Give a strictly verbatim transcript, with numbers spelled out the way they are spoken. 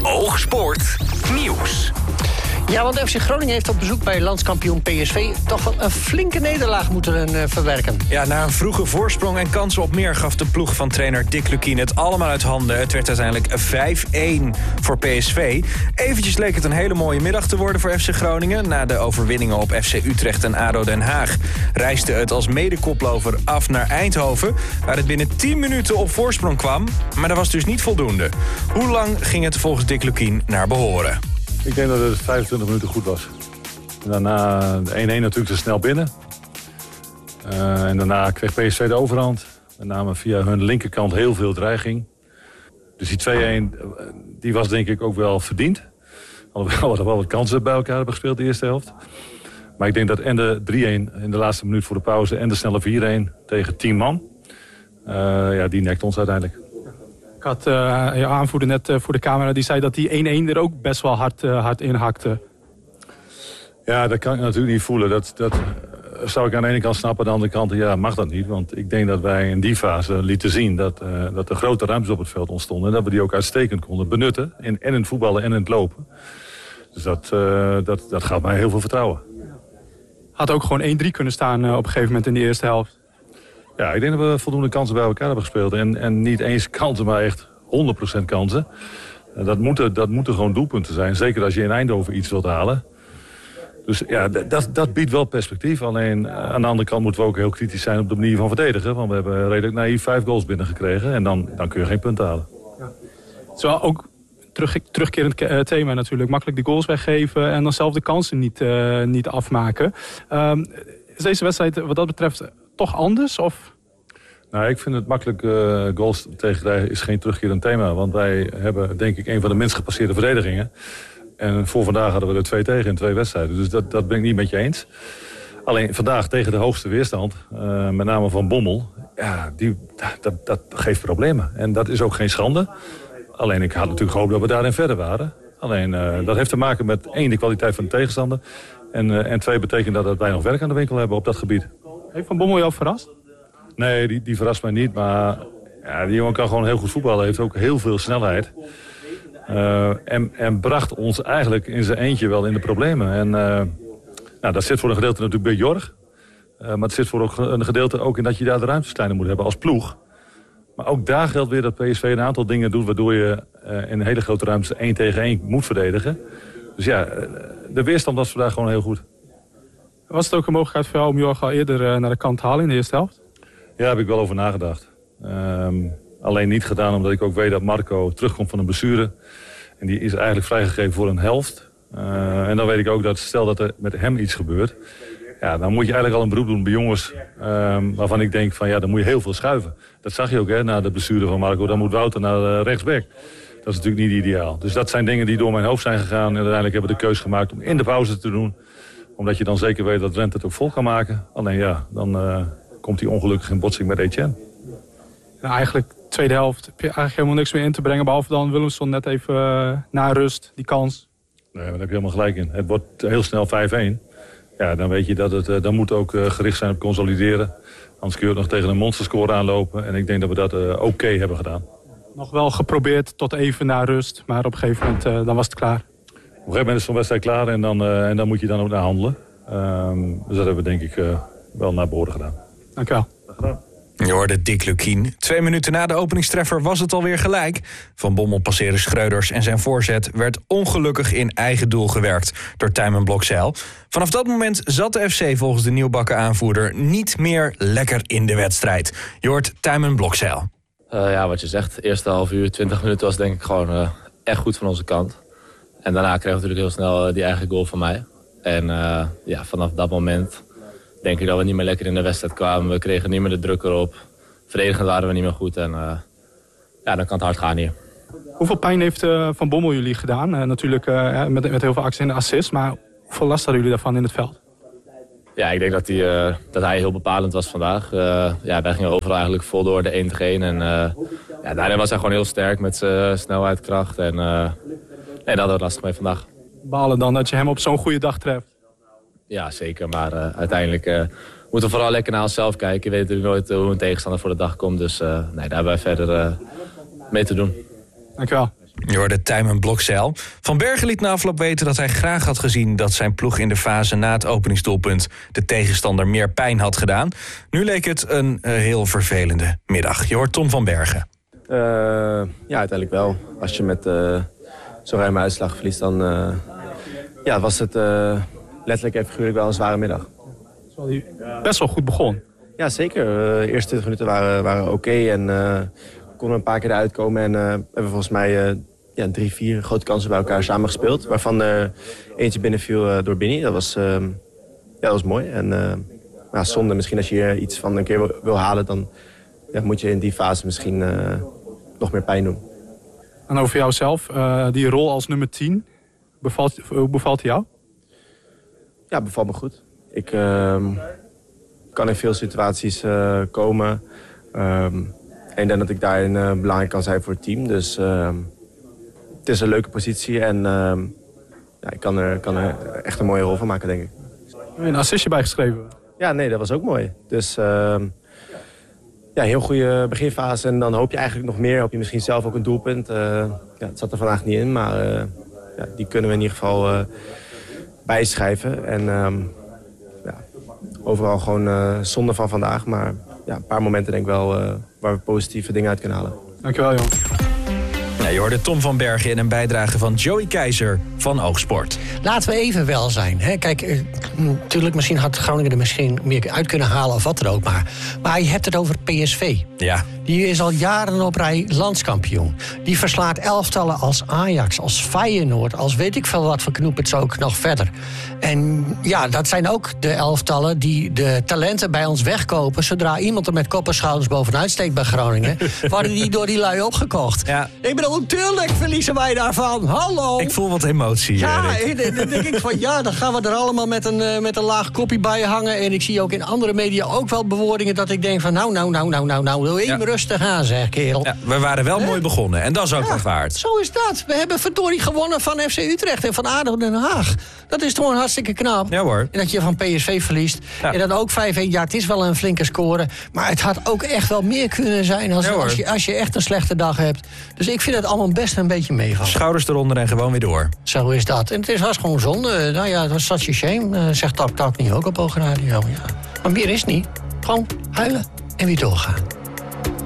Oogsport nieuws. Ja, want F C Groningen heeft op bezoek bij landskampioen P S V toch wel een flinke nederlaag moeten uh, verwerken. Ja, na een vroege voorsprong en kansen op meer gaf de ploeg van trainer Dick Lukkien het allemaal uit handen. Het werd uiteindelijk vijf-één voor P S V. Eventjes leek het een hele mooie middag te worden voor F C Groningen. Na de overwinningen op F C Utrecht en A D O Den Haag reisde het als medekoploper af naar Eindhoven, waar het binnen tien minuten op voorsprong kwam. Maar dat was dus niet voldoende. Hoe lang ging het volgens Dick Lukkien naar behoren? Ik denk dat het vijfentwintig minuten goed was. En daarna de één-één natuurlijk te snel binnen. Uh, en daarna kreeg P S V de overhand. Met name via hun linkerkant heel veel dreiging. Dus die twee-één, die was denk ik ook wel verdiend. Alhoewel we wel wat kansen bij elkaar hebben gespeeld de eerste helft. Maar ik denk dat en de drie-één in de laatste minuut voor de pauze en de snelle vier-één tegen tien man. Uh, ja, die nekt ons uiteindelijk. Ik had uh, je aanvoerder net uh, voor de camera, die zei dat die één-één er ook best wel hard, uh, hard in hakte. Ja, dat kan ik natuurlijk niet voelen. Dat, dat zou ik aan de ene kant snappen, aan de andere kant ja, mag dat niet. Want ik denk dat wij in die fase lieten zien dat, uh, dat er grote ruimtes op het veld ontstonden. En dat we die ook uitstekend konden benutten. In, en in het voetballen en in het lopen. Dus dat, uh, dat, dat gaat mij heel veel vertrouwen. Had ook gewoon één-drie kunnen staan uh, op een gegeven moment in de eerste helft. Ja, ik denk dat we voldoende kansen bij elkaar hebben gespeeld. En, en niet eens kansen, maar echt honderd procent kansen. Dat moeten, dat moeten gewoon doelpunten zijn. Zeker als je in Eindhoven iets wilt halen. Dus ja, dat, dat biedt wel perspectief. Alleen aan de andere kant moeten we ook heel kritisch zijn op de manier van verdedigen. Want we hebben redelijk naïef vijf goals binnengekregen. En dan, dan kun je geen punten halen. Ja. Het is wel ook terug, terugkerend thema natuurlijk. Makkelijk de goals weggeven en dan zelf de kansen niet, uh, niet afmaken. Um, is deze wedstrijd wat dat betreft toch anders? Of? Nou, ik vind het makkelijk uh, goals tegenkrijgen is geen terugkerend thema. Want wij hebben denk ik een van de minst gepasseerde verdedigingen. En voor vandaag hadden we er twee tegen in twee wedstrijden. Dus dat, dat ben ik niet met je eens. Alleen vandaag tegen de hoogste weerstand, uh, met name van Bommel, ja, die, dat, dat geeft problemen. En dat is ook geen schande. Alleen ik had natuurlijk gehoopt dat we daarin verder waren. Alleen uh, dat heeft te maken met één, de kwaliteit van de tegenstander. En, uh, en twee, betekent dat, dat wij nog werk aan de winkel hebben op dat gebied. Heeft Van Bommel jou verrast? Nee, die, die verrast mij niet. Maar ja, die jongen kan gewoon heel goed voetballen. Heeft ook heel veel snelheid. Uh, en, en bracht ons eigenlijk in zijn eentje wel in de problemen. En uh, nou, dat zit voor een gedeelte natuurlijk bij Jorg. Uh, maar het zit voor ook een gedeelte ook in dat je daar de ruimtes kleiner moet hebben als ploeg. Maar ook daar geldt weer dat P S V een aantal dingen doet waardoor je uh, in hele grote ruimtes één tegen één moet verdedigen. Dus ja, de weerstand was vandaag gewoon heel goed. Was het ook een mogelijkheid voor jou om Jorg al eerder uh, naar de kant te halen in de eerste helft? Ja, daar heb ik wel over nagedacht. Um, alleen niet gedaan omdat ik ook weet dat Marco terugkomt van een blessure. En die is eigenlijk vrijgegeven voor een helft. Uh, en dan weet ik ook dat stel dat er met hem iets gebeurt. Ja, dan moet je eigenlijk al een beroep doen bij jongens um, waarvan ik denk van ja, dan moet je heel veel schuiven. Dat zag je ook hè, na de blessure van Marco. Dan moet Wouter naar de rechtsback. Dat is natuurlijk niet ideaal. Dus dat zijn dingen die door mijn hoofd zijn gegaan. En uiteindelijk hebben we de keus gemaakt om in de pauze te doen. Omdat je dan zeker weet dat Rent het ook vol kan maken. Alleen ja, dan uh, komt hij ongelukkig in botsing met Etienne. Nou, eigenlijk tweede helft heb je eigenlijk helemaal niks meer in te brengen. Behalve dan Willemson net even uh, na rust, die kans. Nee, maar daar heb je helemaal gelijk in. Het wordt heel snel vijf-één. Ja, dan weet je dat het uh, dan moet ook uh, gericht zijn op consolideren. Anders kun je ook nog tegen een monsterscore aanlopen. En ik denk dat we dat uh, oké okay hebben gedaan. Nog wel geprobeerd tot even na rust. Maar op een gegeven moment uh, dan was het klaar. Op een gegeven moment is zo'n wedstrijd klaar en dan, uh, en dan moet je dan ook naar handelen. Um, dus dat hebben we denk ik uh, wel naar behoren gedaan. Dank u wel. Gedaan. Je hoorde Dick Lukkien. Twee minuten na de openingstreffer was het alweer gelijk. Van Bommel passeerde Schreuders en zijn voorzet werd ongelukkig in eigen doel gewerkt door Tijmen Blokzeil. Vanaf dat moment zat de F C volgens de nieuwbakken aanvoerder niet meer lekker in de wedstrijd. Je hoort Tijmen Blokzeil. Uh, ja, wat je zegt, eerste half uur, twintig minuten was denk ik gewoon uh, echt goed van onze kant. En daarna kregen we natuurlijk heel snel uh, die eigen goal van mij. En uh, ja, vanaf dat moment denk ik dat we niet meer lekker in de wedstrijd kwamen. We kregen niet meer de druk erop. Verdedigend waren we niet meer goed. En uh, ja, dan kan het hard gaan hier. Hoeveel pijn heeft uh, Van Bommel jullie gedaan? Uh, natuurlijk uh, met, met heel veel actie en assist. Maar hoeveel last hadden jullie daarvan in het veld? Ja, ik denk dat hij, uh, dat hij heel bepalend was vandaag. Uh, ja, wij gingen overal eigenlijk vol door de één tegen één. En uh, ja, daarin was hij gewoon heel sterk met zijn snelheid, kracht. En uh, nee, daar hadden we lastig mee vandaag. Balen dan dat je hem op zo'n goede dag treft? Ja, zeker. Maar uh, uiteindelijk uh, moeten we vooral lekker naar onszelf kijken. Je weet natuurlijk nooit uh, hoe een tegenstander voor de dag komt. Dus uh, nee, daar hebben wij verder uh, mee te doen. Dank je wel. Je hoorde Tijmen Blokzeil. Van Bergen liet na afloop weten dat hij graag had gezien dat zijn ploeg in de fase na het openingsdoelpunt de tegenstander meer pijn had gedaan. Nu leek het een uh, heel vervelende middag. Je hoort Tom van Bergen. Uh, ja, uiteindelijk wel. Als je met uh, zo'n ruime uitslag verliest, dan uh, ja, was het uh, letterlijk en figuurlijk wel een zware middag. Terwijl hij best wel goed begon. Ja, zeker. Uh, de eerste twintig minuten waren, waren oké okay en uh, konden een paar keer eruit komen. En uh, hebben volgens mij uh, ja, drie, vier grote kansen bij elkaar samen gespeeld. Waarvan er eentje binnenviel uh, door Binny. Dat was, uh, ja, dat was mooi. En uh, ja, zonde misschien als je iets van een keer wil, wil halen, dan ja, moet je in die fase misschien uh, nog meer pijn doen. En over jouzelf, uh, die rol als nummer tien, bevalt, hoe bevalt die jou? Ja, bevalt me goed. Ik uh, kan in veel situaties uh, komen. Um, en ik denk dat ik daarin uh, belangrijk kan zijn voor het team. Dus uh, het is een leuke positie en uh, ja, ik kan er, kan er echt een mooie rol van maken, denk ik. Heb je een assistje bijgeschreven? Ja, nee, dat was ook mooi. Dus uh, ja, heel goede beginfase. En dan hoop je eigenlijk nog meer. Hoop je misschien zelf ook een doelpunt. Uh, ja, het zat er vandaag niet in, maar uh, ja, die kunnen we in ieder geval uh, bijschrijven. En um, ja, overal gewoon uh, zonde van vandaag. Maar ja, een paar momenten denk ik wel uh, waar we positieve dingen uit kunnen halen. Dankjewel, Jon. Ja, je hoorde Tom van Bergen in een bijdrage van Joey Keizer van Oogsport. Laten we even wel zijn. Hè? Kijk, eh, natuurlijk, misschien had Groningen er misschien meer uit kunnen halen of wat er ook maar. Maar je hebt het over P S V. Ja. Die is al jaren op rij landskampioen. Die verslaat elftallen als Ajax, als Feyenoord, als weet ik veel wat voor knoepers ook nog verder. En ja, dat zijn ook de elftallen die de talenten bij ons wegkopen. Zodra iemand er met kop en schouders bovenuit steekt bij Groningen, worden die door die lui opgekocht. Ja. Ik bedoel, tuurlijk verliezen wij daarvan. Hallo! Ik voel wat emotie. Ja, Rick. dan denk ik van ja, dan gaan we er allemaal met een, uh, met een laag koppie bij hangen. En ik zie ook in andere media ook wel bewoordingen dat ik denk van nou, nou, nou, nou, nou, nou, wil even Ja. rustig aan, zeg kerel. Ja, we waren wel Hè? mooi begonnen en dat is ook Ja, wat waard. Zo is dat. We hebben verdorie gewonnen van F C Utrecht en van A D O Den Haag. Dat is gewoon hartstikke knap. Ja hoor. En dat je van P S V verliest. Ja. En dat ook vijf-een. Ja, het is wel een flinke score. Maar het had ook echt wel meer kunnen zijn als, Ja, hoor. als, je, als je echt een slechte dag hebt. Dus ik vind het allemaal best een beetje meevallen. Schouders eronder en gewoon weer door. Zo is dat. En het is, was gewoon zonde. Nou ja, dat was such a shame. Uh, zegt Tak Tak niet ook op Ogen Radio. Ja. Maar meer is niet. Gewoon huilen en weer doorgaan.